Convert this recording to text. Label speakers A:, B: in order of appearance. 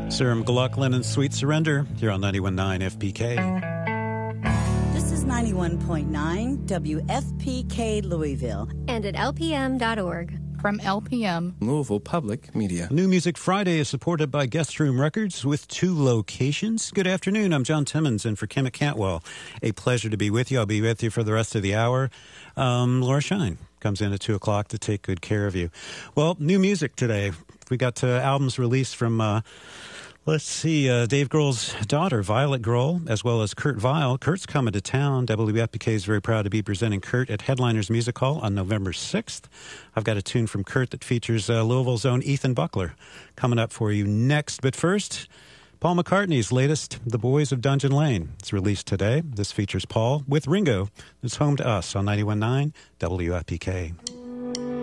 A: Sarah McLaughlin and Sweet Surrender here on 91.9 FPK.
B: This is 91.9 WFPK Louisville.
C: And at lpm.org.
D: From LPM,
E: Louisville Public Media.
A: New Music Friday is supported by Guest Room Records with 2 locations. Good afternoon. I'm John Timmons in for Kim Cantwell. A pleasure to be with you. I'll be with you for the rest of the hour. Laura Shine comes in at 2 o'clock to take good care of you. Well, new music today. We got albums released from, Dave Grohl's daughter, Violet Grohl, as well as Kurt Vile. Kurt's coming to town. WFPK is very proud to be presenting Kurt at Headliners Music Hall on November 6th. I've got a tune from Kurt that features Louisville's own Ethan Buckler coming up for you next. But first, Paul McCartney's latest, The Boys of Dungeon Lane. It's released today. This features Paul with Ringo. It's home to us on 91.9 WFPK.